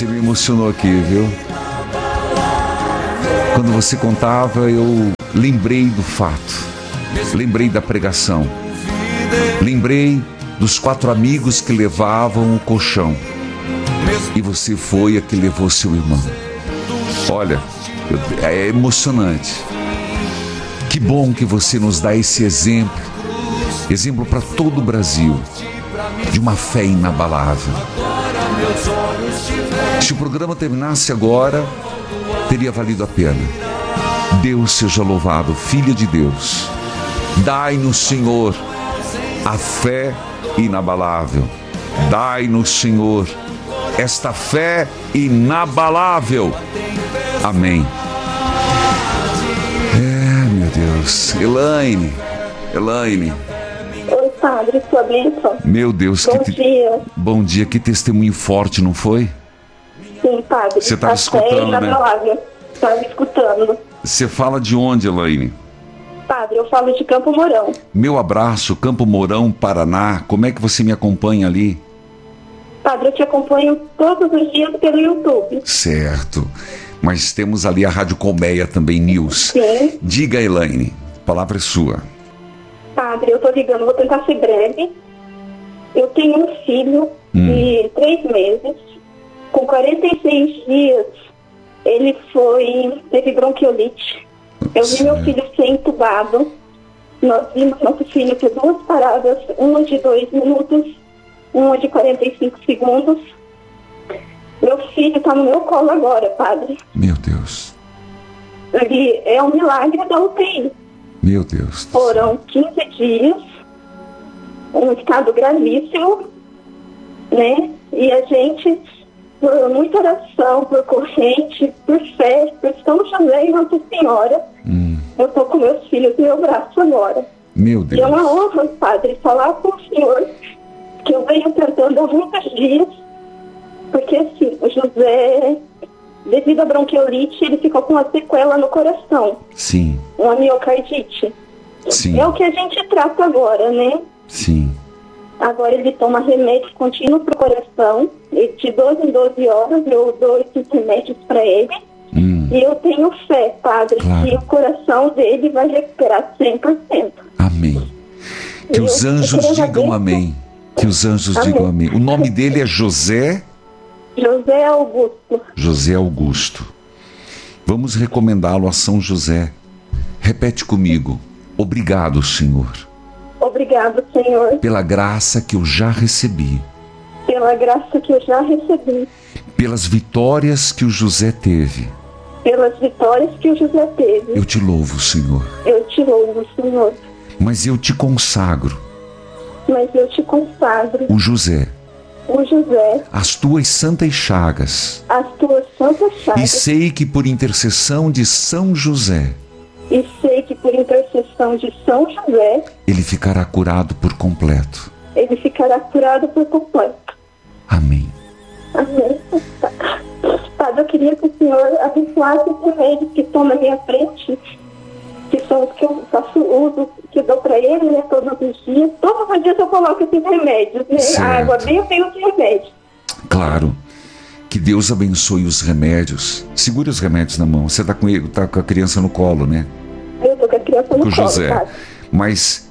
Você me emocionou aqui, viu? Quando você contava, eu lembrei do fato, lembrei da pregação, lembrei dos 4 amigos que levavam o colchão e você foi a que levou seu irmão. Olha, é emocionante. Que bom que você nos dá esse exemplo para todo o Brasil, de uma fé inabalável. Se o programa terminasse agora, teria valido a pena. Deus seja louvado, filha de Deus. Dai-nos, Senhor, a fé inabalável. Dai-nos, Senhor, esta fé inabalável. Amém. Meu Deus. Elaine. Oi, padre, sua bênção. Meu Deus. Bom dia. Bom dia, que testemunho forte, não foi? Sim, padre. Você estava escutando, né? Estava escutando. Você fala de onde, Elaine? Padre, eu falo de Campo Mourão. Meu abraço, Campo Mourão, Paraná. Como é que você me acompanha ali? Padre, eu te acompanho todos os dias pelo YouTube. Certo. Mas temos ali a Rádio Colmeia também, News. Sim. Diga, Elaine, a palavra é sua. Padre, eu tô ligando, vou tentar ser breve. Eu tenho um filho de 3 meses. Com 46 dias, ele teve bronquiolite. Eu vi meu filho ser entubado. Nós vimos nosso filho ter 2 paradas, uma de 2 minutos, uma de 45 segundos. Meu filho está no meu colo agora, padre. Meu Deus. Ele é um milagre da UTI. Meu Deus. Foram 15 dias, um estado gravíssimo, né? E a gente, por muita oração, por corrente, por fé, por São José e Nossa Senhora, eu estou com meus filhos no meu braço agora. Meu Deus. E é uma honra, padre, falar com o senhor, que eu venho tentando há muitos dias, porque assim, o José, devido à bronquiolite, ele ficou com uma sequela no coração. Sim. Uma miocardite. Sim. É o que a gente trata agora, né? Sim. Agora ele toma remédio contínuo pro coração. E de 12 em 12 horas eu dou esses remédios para ele. E eu tenho fé, padre, Claro. que o coração dele vai recuperar 100%. Amém. Que os anjos digam amém. Que os anjos digam amém. O nome dele é José Augusto. José Augusto. Vamos recomendá-lo a São José. Repete comigo. Obrigado, Senhor. Obrigado, Senhor, Pela graça que eu já recebi. pela graça que eu já recebi, Pelas vitórias que o José teve. pelas vitórias que o José teve. Eu te louvo, Senhor. Eu te louvo, Senhor, Mas eu te consagro, mas eu te consagro o José, as tuas santas chagas. as tuas santas E chagas. sei que por intercessão de São José, E sei que por intercessão de São José, ele ficará curado por completo. ele ficará curado por completo. Amém. Amém. Padre, eu queria que o senhor abençoasse os remédios que estão na minha frente, que são os que eu faço uso, que eu dou para ele, né, todos os dias. Todos os dias eu coloco esses remédios, né? Certo. A água bem, eu tenho os remédios. Claro. Que Deus abençoe os remédios. Segure os remédios na mão. Você está com a criança no colo, né? Eu tô com a criança no Com o colo, José. padre. Mas